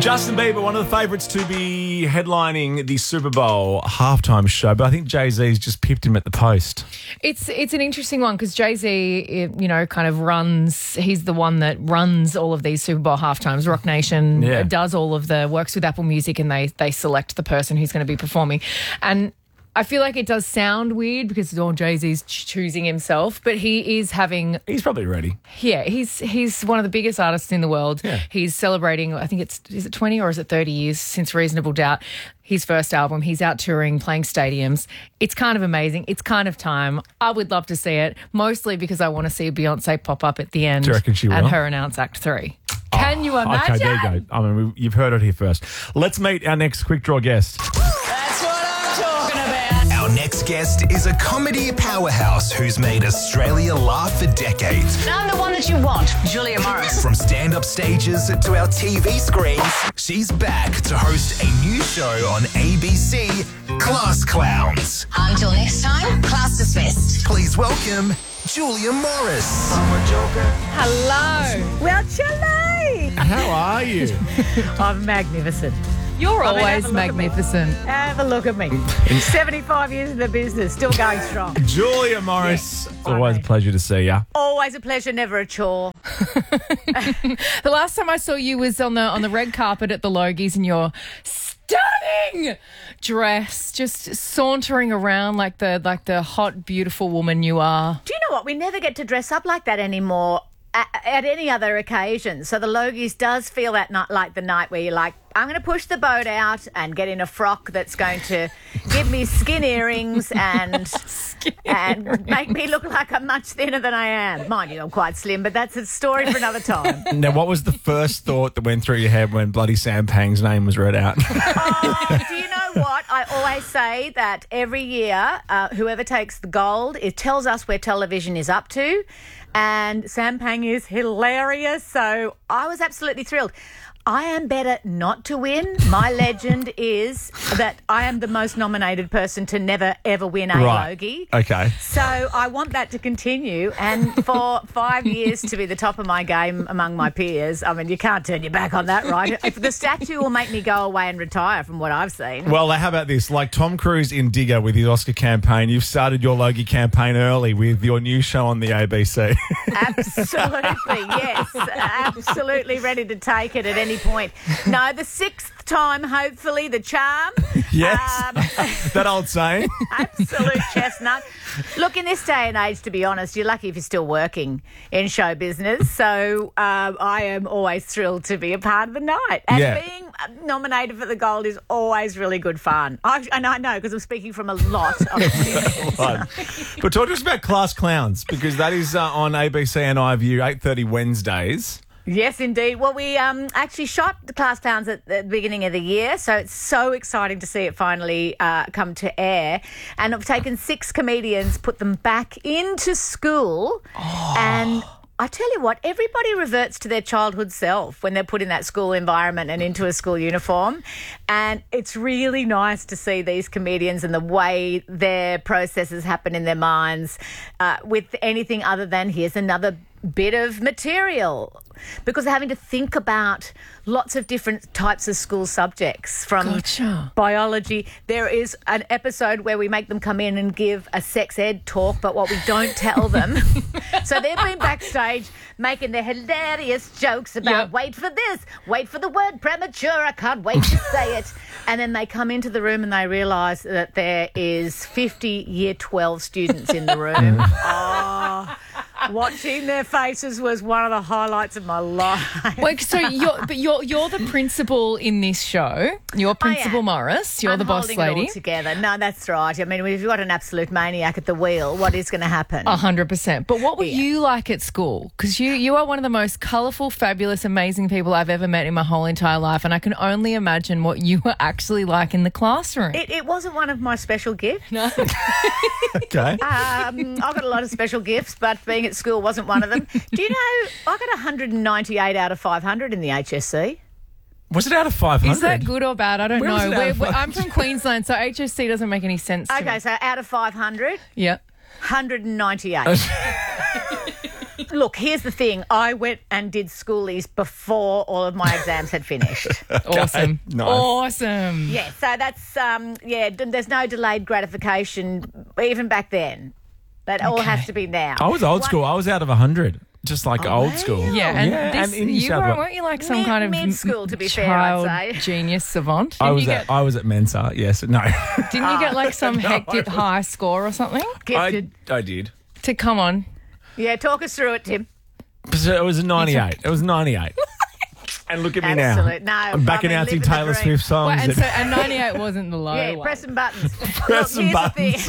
Justin Bieber, one of the favourites to be headlining the Super Bowl halftime show, but I think Jay-Z's just pipped him at the post. It's an interesting one because Jay-Z, kind of runs, he's the one that runs all of these Super Bowl halftimes. Rock Nation does all of the, works with Apple Music, and they select the person who's going to be performing. And I feel like it does sound weird because Jay-Z's choosing himself, but he's probably ready. Yeah, he's one of the biggest artists in the world. Yeah. He's celebrating, I think is it 20 or is it 30 years since Reasonable Doubt, his first album. He's out touring, playing stadiums. It's kind of amazing. It's kind of time. I would love to see it, mostly because I want to see Beyonce pop up at the end. Do you reckon she will? And her announce Act 3. Can you imagine? Okay, there you go. I mean, you've heard it here first. Let's meet our next Quick Draw guest. Our next guest is a comedy powerhouse who's made Australia laugh for decades. I'm the one that you want, Julia Morris. From stand-up stages to our TV screens, she's back to host a new show on ABC, Class Clowns. Until next time, class dismissed. Please welcome Julia Morris. Hello. Well, Chile. How are you? I'm magnificent. You're always magnificent. Have a look at me. 75 years in the business, still going strong. Julia Morris, it's always a pleasure to see you. Always a pleasure, never a chore. The last time I saw you was on the red carpet at the Logies in your stunning dress, just sauntering around like the hot, beautiful woman you are. Do you know what? We never get to dress up like that anymore at any other occasion. So the Logies does feel that night like the night where you're like, I'm going to push the boat out and get in a frock that's going to give me skin earrings and make me look like I'm much thinner than I am. Mind you, I'm quite slim, but that's a story for another time. Now, what was the first thought that went through your head when bloody Sam Pang's name was read out? Oh, do you know what? I always say that every year, whoever takes the gold, it tells us where television is up to. And Sam Pang is hilarious, so I was absolutely thrilled. I am better not to win. My legend is that I am the most nominated person to never, ever win a Logie. Okay. So I want that to continue, and for 5 years to be the top of my game among my peers. I mean, you can't turn your back on that, right? If the statue will make me go away and retire from what I've seen. Well, how about this? Like Tom Cruise in Digger with his Oscar campaign, you've started your Logie campaign early with your new show on the ABC. Absolutely, yes. Absolutely ready to take it at any point. No, the sixth time, hopefully, the charm. Yes, that old saying. Absolute chestnut. Look, in this day and age, to be honest, you're lucky if you're still working in show business. So I am always thrilled to be a part of the night. And being nominated for the gold is always really good fun. And I know, because I'm speaking from a lot of experience. But talk to us about Class Clowns, because that is on ABC and iView, 8:30 Wednesdays. Yes, indeed. Well, we actually shot the Class Clowns at the beginning of the year, so it's so exciting to see it finally come to air. And I've taken 6 comedians, put them back into school, and I tell you what, everybody reverts to their childhood self when they're put in that school environment and into a school uniform. And it's really nice to see these comedians and the way their processes happen in their minds with anything other than here's another bit of material, because they're having to think about lots of different types of school subjects, from biology. There is an episode where we make them come in and give a sex ed talk, but what we don't tell them. So they've been backstage making their hilarious jokes about wait for this, wait for the word premature, I can't wait to say it. And then they come into the room and they realise that there is 50 Year 12 students in the room. Watching their faces was one of the highlights of my life. Wait, so you're the principal in this show. You're Principal Morris. You're the boss lady. It all together. No, that's right. I mean, if you've got an absolute maniac at the wheel, what is going to happen? 100%. But what were you like at school? Because you are one of the most colourful, fabulous, amazing people I've ever met in my whole entire life, and I can only imagine what you were actually like in the classroom. It wasn't one of my special gifts. No. Okay. I've got a lot of special gifts, but being at school wasn't one of them. Do you know, I got 198 out of 500 in the HSC. Was it out of 500? Is that good or bad? I don't know. I'm from 500? Queensland, so HSC doesn't make any sense to me. Okay, so out of 500? Yeah. 198. Look, here's the thing. I went and did schoolies before all of my exams had finished. Awesome. Nice. Awesome. Yeah, so that's, there's no delayed gratification even back then. That all has to be now. I was old school. I was out of 100. Just like old school. Yeah, and in New you South Wales. weren't you like some kind of mid-school, to be fair, child I'd say. genius savant? I was at Mensa, yes. No. Didn't you get like some hectic high score or something? Gifted. I did. To come on. Yeah, talk us through it, Tim. So it was a 98. It was 98. And look at me Absolute. now. No, I'm back I mean, announcing living the Taylor dream. Swift songs. Well, and 98 wasn't the low Yeah, one. pressing buttons. Pressing Look, here's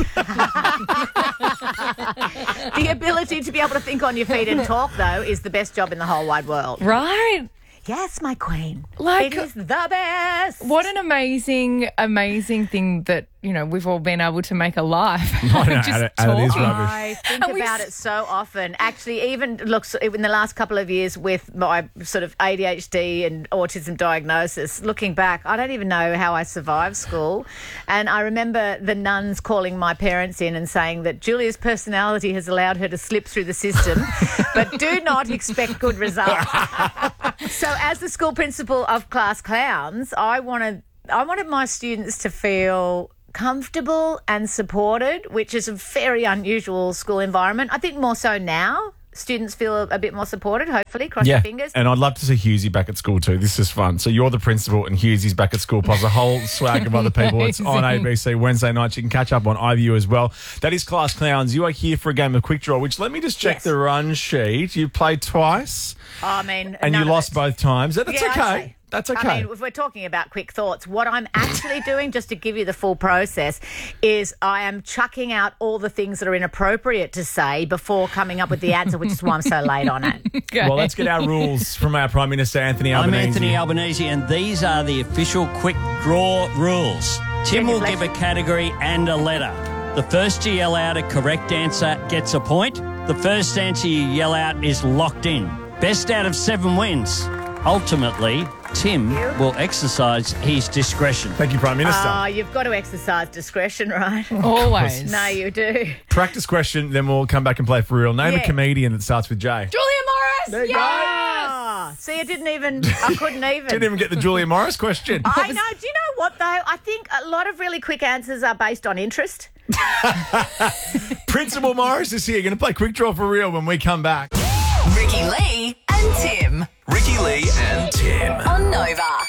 the ability to be able to think on your feet and talk, though, is the best job in the whole wide world. Right? Yes, my queen. Like- it is the best. What an amazing, amazing thing that, you know, we've all been able to make a life. I know, Just and it is talking. rubbish. I think And we about it so often. Actually, even looks in the last couple of years with my sort of ADHD and autism diagnosis, looking back, I don't even know how I survived school. And I remember the nuns calling my parents in and saying that Julia's personality has allowed her to slip through the system, but do not expect good results. So as the school principal of Class Clowns, I wanted my students to feel comfortable and supported, which is a very unusual school environment. I think more so now. Students feel a bit more supported, hopefully. Cross your fingers. And I'd love to see Hughesy back at school too. This is fun. So you're the principal and Hughesy's back at school, plus a whole swag of other people. It's on ABC Wednesday nights. You can catch up on iView as well. That is Class Clowns. You are here for a game of Quick Draw, which let me just check Yes. the run sheet. You played twice. I mean, And you none of lost it. both times. That's Yeah, I'd okay. say. That's okay. I mean, if we're talking about quick thoughts, what I'm actually doing, just to give you the full process, is I am chucking out all the things that are inappropriate to say before coming up with the answer, which is why I'm so late on it. Okay. Well, let's get our rules from our Prime Minister, Anthony Albanese. I'm Anthony Albanese, and these are the official Quick Draw rules. Tim will give a category and a letter. The first to yell out a correct answer gets a point. The first answer you yell out is locked in. Best out of 7 wins. Ultimately, Tim will exercise his discretion. Thank you, Prime Minister. Oh, you've got to exercise discretion, right? Always. No, you do. Practice question, then we'll come back and play for real. Name a Yeah. comedian that starts with J. Julia Morris! There you Oh, see, I couldn't even. Didn't even get the Julia Morris question. I know. Do you know what, though? I think a lot of really quick answers are based on interest. Principal Morris is here. You're going to play Quick Draw for real when we come back. Ricky Lee and Tim Ricky Lee and Tim. on Nova.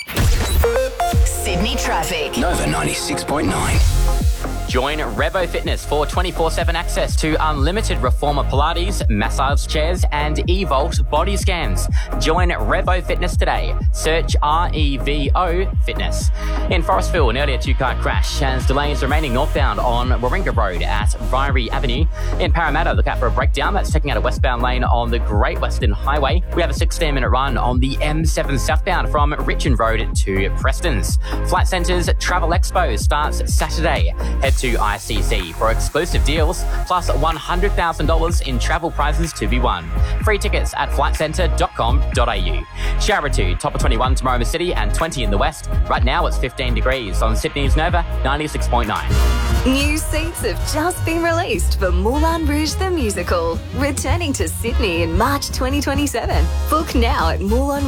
Sydney traffic. Nova 96.9. Join Revo Fitness for 24/7 access to unlimited reformer Pilates, massage chairs, and eVolt body scans. Join Revo Fitness today. Search REVO Fitness. In Forestville, an earlier two-car crash has delays remaining northbound on Warringah Road at Vyrie Avenue. In Parramatta, look out for a breakdown that's taking out a westbound lane on the Great Western Highway. We have a 16-minute run on the M7 southbound from Richmond Road to Preston's. Flight Centre's Travel Expo starts Saturday. Head to ICC for exclusive deals, plus $100,000 in travel prizes to be won. Free tickets at flightcentre.com.au. Shower 2, top of 21 tomorrow in the city and 20 in the west. Right now it's 15 degrees on Sydney's Nova 96.9. New seats have just been released for Moulin Rouge the Musical, returning to Sydney in March 2027. Book now at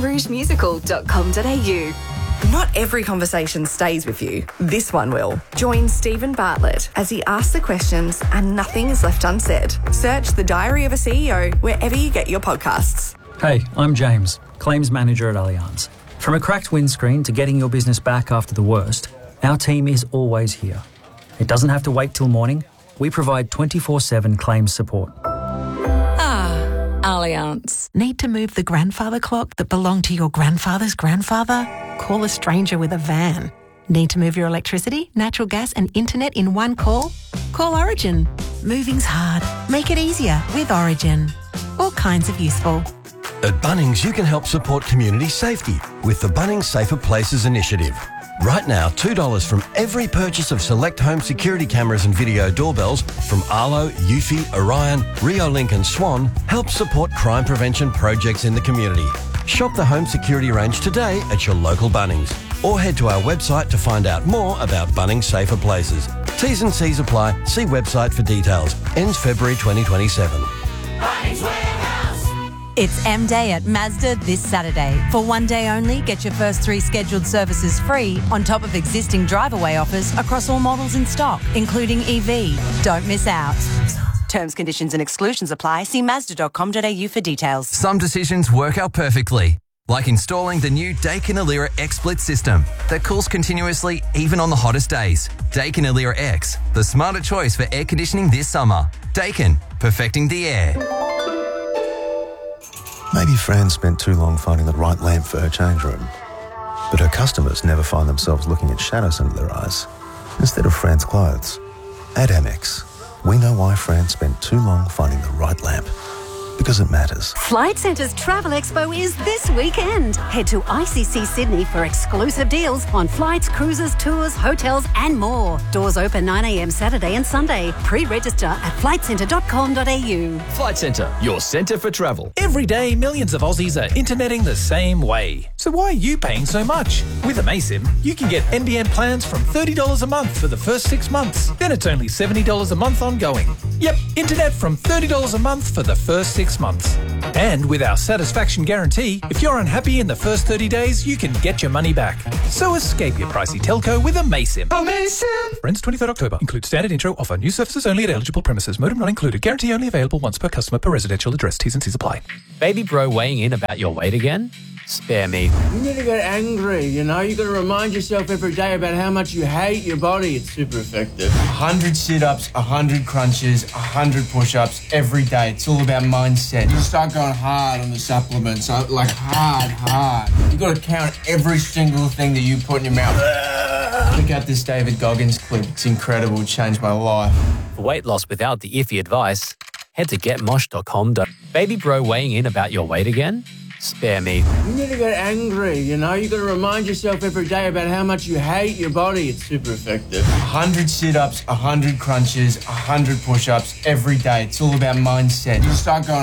moulinrougemusical.com.au. Not every conversation stays with you. This one will. Join Stephen Bartlett as he asks the questions and nothing is left unsaid. Search The Diary of a CEO wherever you get your podcasts. Hey, I'm James, Claims Manager at Allianz. From a cracked windscreen to getting your business back after the worst, our team is always here. It doesn't have to wait till morning. We provide 24/7 claims support. Allianz. Need to move the grandfather clock that belonged to your grandfather's grandfather? Call a stranger with a van. Need to move your electricity, natural gas and internet in one call? Call Origin. Moving's hard. Make it easier with Origin. All kinds of useful. At Bunnings, you can help support community safety with the Bunnings Safer Places initiative. Right now, $2 from every purchase of select home security cameras and video doorbells from Arlo, Eufy, Orion, Riolink and Swan helps support crime prevention projects in the community. Shop the home security range today at your local Bunnings or head to our website to find out more about Bunnings Safer Places. T's and C's apply. See website for details. Ends February 2027. Bunnings Warehouse. It's M-Day at Mazda this Saturday. For one day only, get your first 3 scheduled services free on top of existing drive-away offers across all models in stock, including EV. Don't miss out. Terms, conditions and exclusions apply. See Mazda.com.au for details. Some decisions work out perfectly, like installing the new Daikin Alira X Split system that cools continuously even on the hottest days. Daikin Alira X, the smarter choice for air conditioning this summer. Daikin, perfecting the air. Maybe Fran spent too long finding the right lamp for her change room. But her customers never find themselves looking at shadows under their eyes instead of Fran's clothes. At Amex, we know why Fran spent too long finding the right lamp. Because it matters. Flight Centre's Travel Expo is this weekend. Head to ICC Sydney for exclusive deals on flights, cruises, tours, hotels and more. Doors open 9 a.m. Saturday and Sunday. Pre-register at flightcentre.com.au. Flight Centre, your centre for travel. Every day, millions of Aussies are interneting the same way. So why are you paying so much? With Amaysim, you can get NBN plans from $30 a month for the first 6 months. Then it's only $70 a month ongoing. Yep, internet from $30 a month for the first 6 months. And with our satisfaction guarantee, if you're unhappy in the first 30 days, you can get your money back. So escape your pricey telco with Amaysim. Amaysim! Friends, 23rd October. Include standard intro offer. New services only at eligible premises. Modem not included. Guarantee only available once per customer per residential address. T's and C's apply. Baby bro weighing in about your weight again? Spare me. You need to get angry, you know? You got to remind yourself every day about how much you hate your body. It's super effective. 100 sit-ups, 100 crunches, 100 push-ups every day. It's all about mindset. You start going hard on the supplements, like hard. You got to count every single thing that you put in your mouth. Check out this David Goggins clip. It's incredible. It changed my life. For weight loss without the iffy advice, head to getmosh.com. Baby bro weighing in about your weight again? Spare me. You need to get angry, you know? You got to remind yourself every day about how much you hate your body. It's super effective. 100 sit-ups, 100 crunches, 100 push-ups every day. It's all about mindset. You start going